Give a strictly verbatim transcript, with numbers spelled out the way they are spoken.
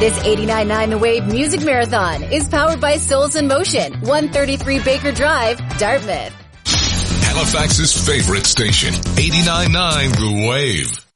This eighty-nine point nine The Wave Music Marathon is powered by Souls in Motion, one thirty-three Baker Drive, Dartmouth. Halifax's favorite station, eighty-nine point nine The Wave.